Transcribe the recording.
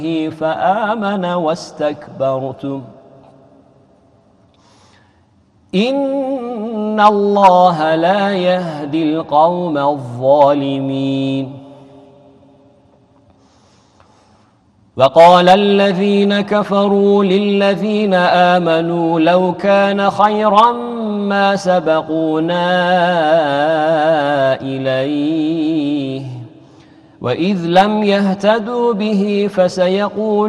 فآمن واستكبرتم إن الله لا يهدي القوم الظالمين. وقال الذين كفروا للذين آمنوا لو كان خيرا ما سبقونا إليه وإذ لم يهتدوا به فسيقول